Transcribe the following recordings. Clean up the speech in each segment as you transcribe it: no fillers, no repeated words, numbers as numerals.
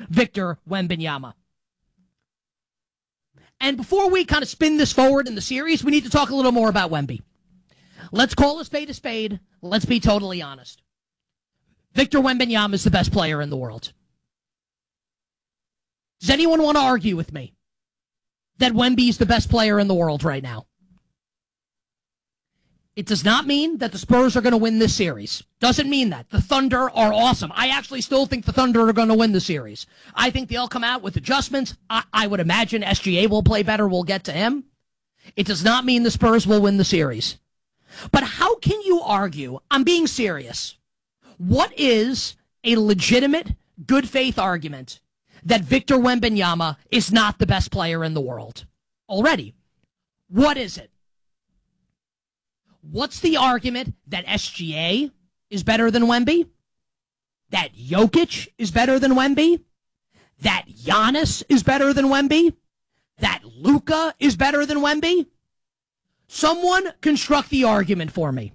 Victor Wembanyama. And before we kind of spin this forward in the series, we need to talk a little more about Wemby. Let's call a spade a spade. Let's be totally honest. Victor Wembanyama is the best player in the world. Does anyone want to argue with me that Wemby is the best player in the world right now? It does not mean that the Spurs are going to win this series. Doesn't mean that. The Thunder are awesome. I actually still think the Thunder are going to win the series. I think they'll come out with adjustments. I would imagine SGA will play better. We'll get to him. It does not mean the Spurs will win the series. But how can you argue? I'm being serious. What is a legitimate, good faith argument that Victor Wembanyama is not the best player in the world already? What is it? What's the argument that SGA is better than Wemby? That Jokic is better than Wemby? That Giannis is better than Wemby? That Luka is better than Wemby? Someone construct the argument for me.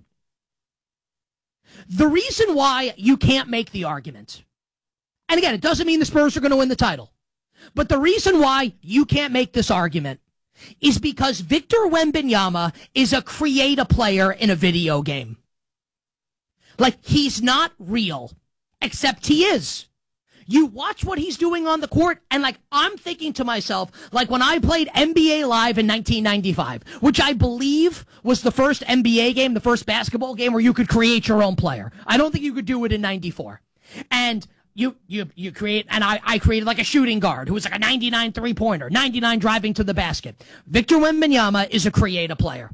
The reason why you can't make the argument, and again, it doesn't mean the Spurs are going to win the title, but the reason why you can't make this argument is because Victor Wembanyama is a create a player in a video game. Like, he's not real, except he is. You watch what he's doing on the court, and like, I'm thinking to myself, like when I played NBA Live in 1995, which I believe was the first NBA game, the first basketball game where you could create your own player. I don't think you could do it in 94. And you create, and I created like a shooting guard who was like a 99 three-pointer, 99 driving to the basket. Victor Wembanyama is a creative player.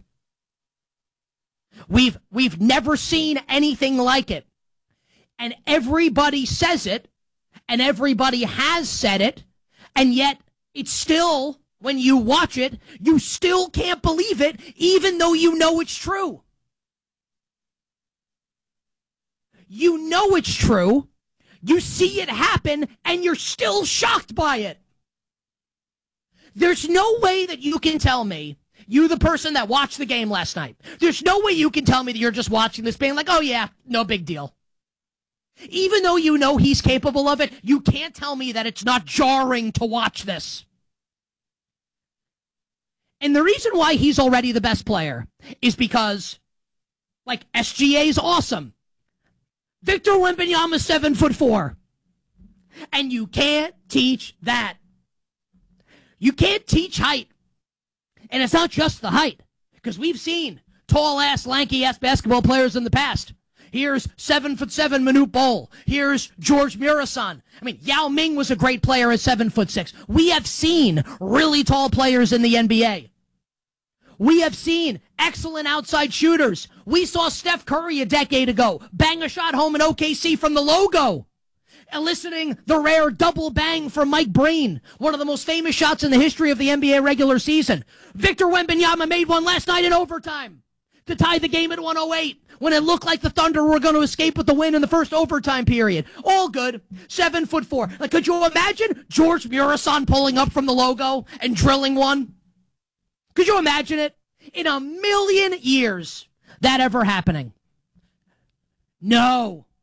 We've never seen anything like it. And everybody says it, and everybody has said it, and yet it's still, when you watch it, you still can't believe it, even though you know it's true. You know it's true. You see it happen, and you're still shocked by it. There's no way that you can tell me, you the person that watched the game last night, there's no way you can tell me that you're just watching this being like, oh yeah, no big deal. Even though you know he's capable of it, you can't tell me that it's not jarring to watch this. And the reason why he's already the best player is because, like, SGA is awesome. Victor Wembanyama is 7'4". And you can't teach that. You can't teach height. And it's not just the height. Because we've seen tall-ass, lanky-ass basketball players in the past. Here's 7'7" Manute Bol. Here's George Murasan. I mean, Yao Ming was a great player at 7'6". We have seen really tall players in the NBA. We have seen excellent outside shooters. We saw Steph Curry a decade ago bang a shot home in OKC from the logo, eliciting the rare double bang from Mike Breen, one of the most famous shots in the history of the NBA regular season. Victor Wembanyama made one last night in overtime to tie the game at 108 when it looked like the Thunder were going to escape with the win in the first overtime period. All good. 7'4". Like, could you imagine George Murasan pulling up from the logo and drilling one? Could you imagine it? In a million years, that ever happening? No.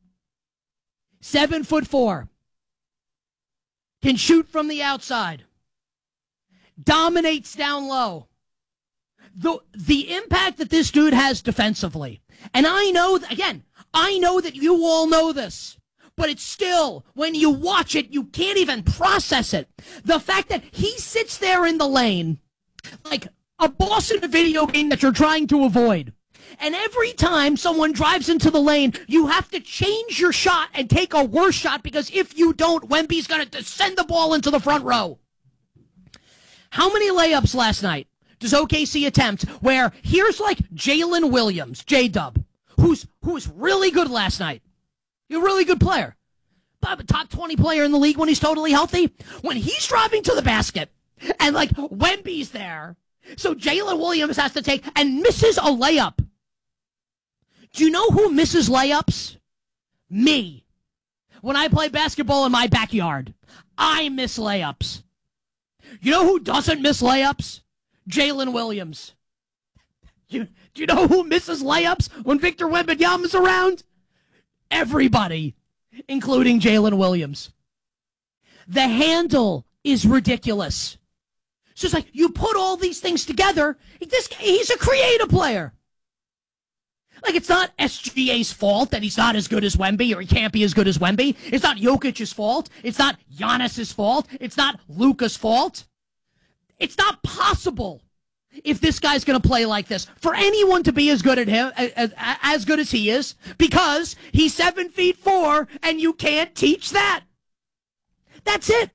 7'4". Can shoot from the outside. Dominates down low. The impact that this dude has defensively. And I know, again, I know that you all know this. But it's still, when you watch it, you can't even process it. The fact that he sits there in the lane like a boss in a video game that you're trying to avoid. And every time someone drives into the lane, you have to change your shot and take a worse shot, because if you don't, Wemby's going to send the ball into the front row. How many layups last night does OKC attempt where here's like Jalen Williams, J-Dub, who's really good last night. He's a really good player. Top 20 player in the league when he's totally healthy. When he's driving to the basket, and like Wemby's there, so Jalen Williams has to take and misses a layup. Do you know who misses layups? Me. When I play basketball in my backyard, I miss layups. You know who doesn't miss layups? Jalen Williams. Do you know who misses layups when Victor Wembanyama's around? Everybody, including Jalen Williams. The handle is ridiculous. So it's like you put all these things together. He's a creative player. Like, it's not SGA's fault that he's not as good as Wemby or he can't be as good as Wemby. It's not Jokic's fault. It's not Giannis's fault. It's not Luka's fault. It's not possible, if this guy's going to play like this, for anyone to be as good at him as good as he is, because he's 7'4" and you can't teach that. That's it.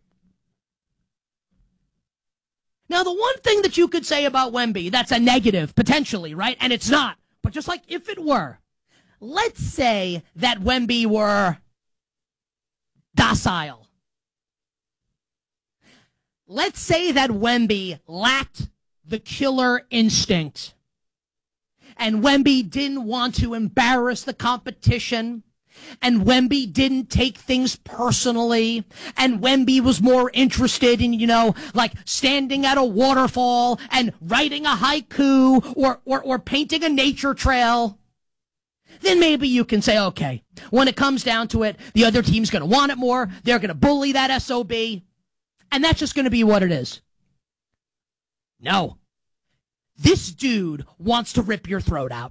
Now, the one thing that you could say about Wemby that's a negative, potentially, right? And it's not. But just like if it were, let's say that Wemby were docile. Let's say that Wemby lacked the killer instinct. And Wemby didn't want to embarrass the competition. And Wemby didn't take things personally. And Wemby was more interested in, like standing at a waterfall and writing a haiku or painting a nature trail. Then maybe you can say, okay, when it comes down to it, the other team's going to want it more. They're going to bully that SOB. And that's just going to be what it is. No. This dude wants to rip your throat out.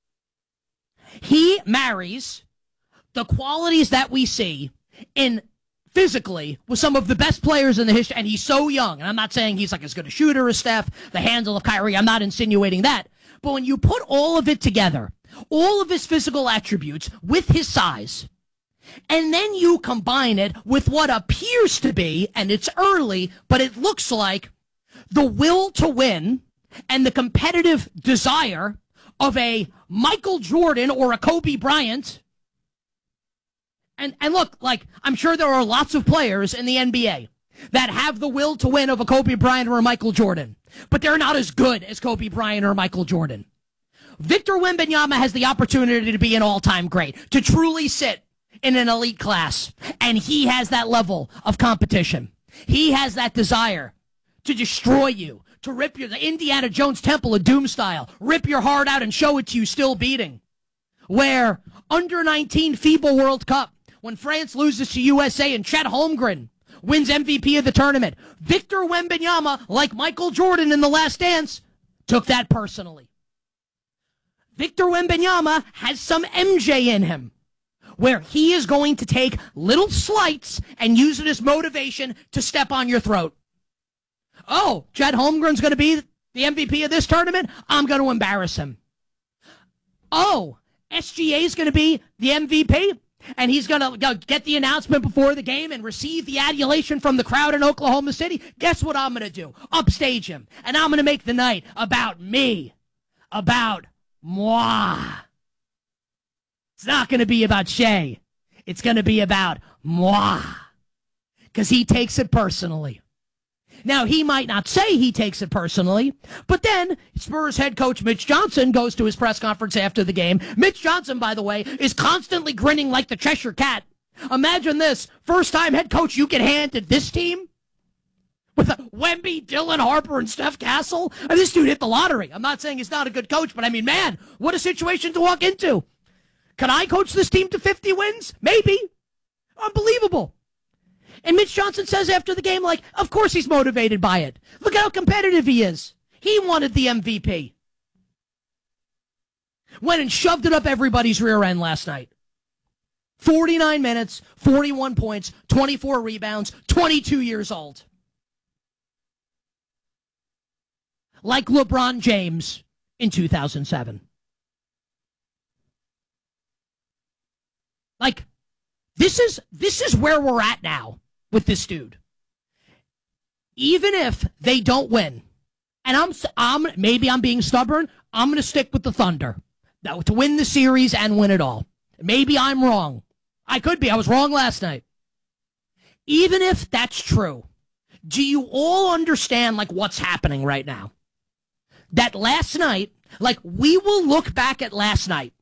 He marries the qualities that we see in physically with some of the best players in the history, and he's so young. And I'm not saying he's like as good a shooter as Steph, the handle of Kyrie. I'm not insinuating that. But when you put all of it together, all of his physical attributes with his size, and then you combine it with what appears to be, and it's early, but it looks like the will to win and the competitive desire of a Michael Jordan or a Kobe Bryant. And look, like, I'm sure there are lots of players in the NBA that have the will to win of a Kobe Bryant or a Michael Jordan, but they're not as good as Kobe Bryant or Michael Jordan. Victor Wembanyama has the opportunity to be an all-time great, to truly sit in an elite class, and he has that level of competition. He has that desire to destroy you, to rip the Indiana Jones Temple of Doom style, rip your heart out and show it to you still beating. Where under 19 FIBA World Cup, when France loses to USA and Chet Holmgren wins MVP of the tournament, Victor Wembanyama, like Michael Jordan in The Last Dance, took that personally. Victor Wembanyama has some MJ in him, where he is going to take little slights and use it as motivation to step on your throat. Oh, Chet Holmgren's going to be the MVP of this tournament? I'm going to embarrass him. Oh, SGA is going to be the MVP? And he's going to get the announcement before the game and receive the adulation from the crowd in Oklahoma City. Guess what I'm going to do? Upstage him. And I'm going to make the night about me. About moi. It's not going to be about Shea. It's going to be about moi. Because he takes it personally. Now, he might not say he takes it personally, but then Spurs head coach Mitch Johnson goes to his press conference after the game. Mitch Johnson, by the way, is constantly grinning like the Cheshire Cat. Imagine this. First-time head coach you get handed this team with Wemby, Dylan Harper, and Steph Castle. And this dude hit the lottery. I'm not saying he's not a good coach, but I mean, man, what a situation to walk into. Can I coach this team to 50 wins? Maybe. Unbelievable. And Mitch Johnson says after the game, like, of course he's motivated by it. Look how competitive he is. He wanted the MVP. Went and shoved it up everybody's rear end last night. 49 minutes, 41 points, 24 rebounds, 22 years old. Like LeBron James in 2007. Like, this is where we're at now with this dude. Even if they don't win, and maybe I'm being stubborn, I'm going to stick with the Thunder now to win the series and win it all. Maybe I'm wrong. I could be. I was wrong last night. Even if that's true, do you all understand like what's happening right now? That last night, like we will look back at last night,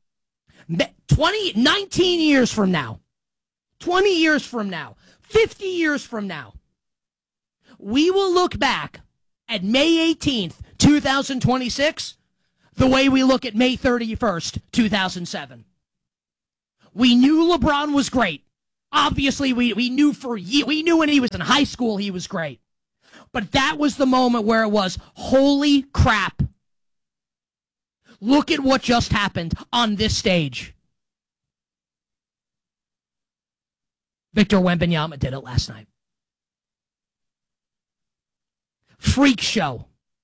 19 years from now, 20 years from now, 50 years from now, we will look back at May 18th, 2026, the way we look at May 31st, 2007. We knew LeBron was great. Obviously, we knew we knew when he was in high school he was great. But that was the moment where it was, holy crap. Look at what just happened on this stage. Victor Wembanyama did it last night. Freak show.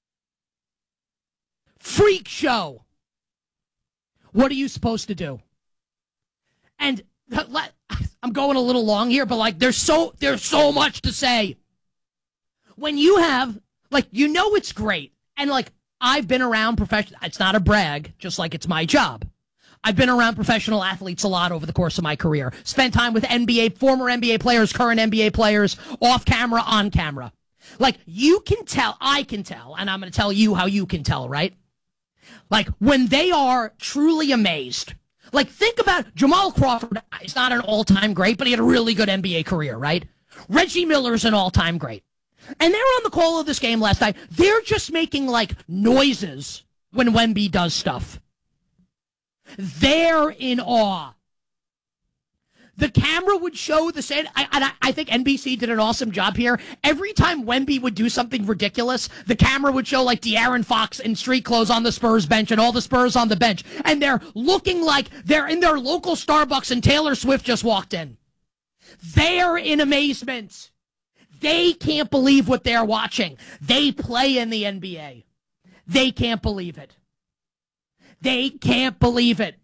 Freak show. What are you supposed to do? And I'm going a little long here, but like there's so much to say. When you have, like, you know it's great. And like I've been around professional, it's not a brag, just like it's my job. I've been around professional athletes a lot over the course of my career. Spent time with former NBA players, current NBA players, off camera, on camera. Like, you can tell, I can tell, and I'm going to tell you how you can tell, right? Like, when they are truly amazed. Like, think about Jamal Crawford. He's not an all-time great, but he had a really good NBA career, right? Reggie Miller's an all-time great. And they were on the call of this game last night. They're just making, like, noises when Wemby does stuff. They're in awe. The camera would show the same. I think NBC did an awesome job here. Every time Wemby would do something ridiculous, the camera would show like De'Aaron Fox in street clothes on the Spurs bench and all the Spurs on the bench. And they're looking like they're in their local Starbucks and Taylor Swift just walked in. They're in amazement. They can't believe what they're watching. They play in the NBA. They can't believe it. They can't believe it.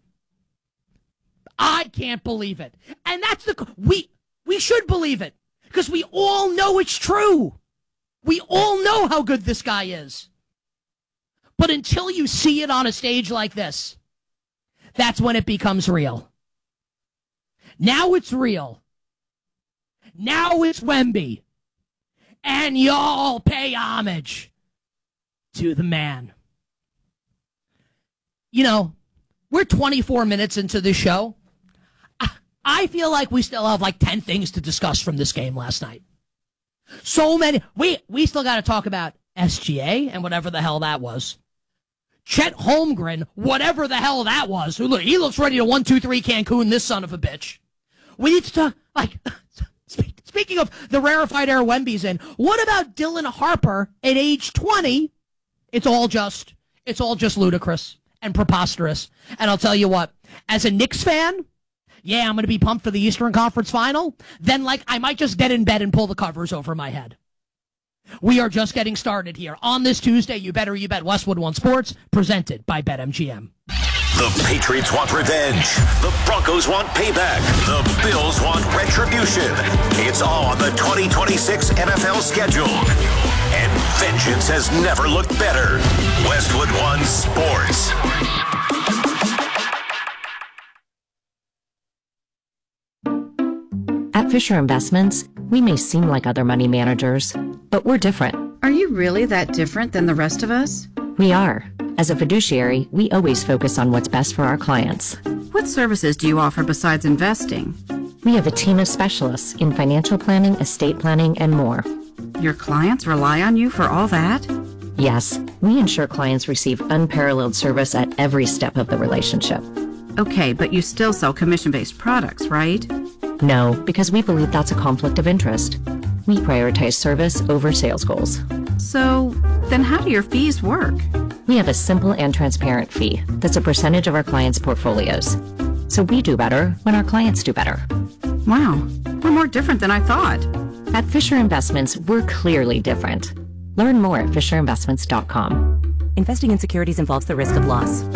I can't believe it. And that's we should believe it because we all know it's true. We all know how good this guy is. But until you see it on a stage like this, that's when it becomes real. Now it's real. Now it's Wemby. And y'all pay homage to the man. You know, we're 24 minutes into the show. I feel like we still have like 10 things to discuss from this game last night. So many. We still got to talk about SGA and whatever the hell that was. Chet Holmgren, whatever the hell that was. He looks ready to 1-2-3 Cancun, this son of a bitch. We need to talk, like, speaking of the rarefied air Wemby's in, what about Dylan Harper at age 20? It's all just ludicrous and preposterous. And I'll tell you what, as a Knicks fan, yeah, I'm going to be pumped for the Eastern Conference Final. Then, like, I might just get in bed and pull the covers over my head. We are just getting started here. On this Tuesday, You Better You Bet Westwood One Sports, presented by BetMGM. The Patriots want revenge. The Broncos want payback. The Bills want retribution. It's all on the 2026 NFL schedule. And vengeance has never looked better. Westwood One Sports. At Fisher Investments, we may seem like other money managers, but we're different. Are you really that different than the rest of us? We are. As a fiduciary, we always focus on what's best for our clients. What services do you offer besides investing? We have a team of specialists in financial planning, estate planning, and more. Your clients rely on you for all that? Yes, we ensure clients receive unparalleled service at every step of the relationship. Okay, but you still sell commission-based products, right? No, because we believe that's a conflict of interest. We prioritize service over sales goals. So, then how do your fees work? We have a simple and transparent fee that's a percentage of our clients' portfolios. So we do better when our clients do better. Wow, we're more different than I thought. At Fisher Investments, we're clearly different. Learn more at FisherInvestments.com. Investing in securities involves the risk of loss.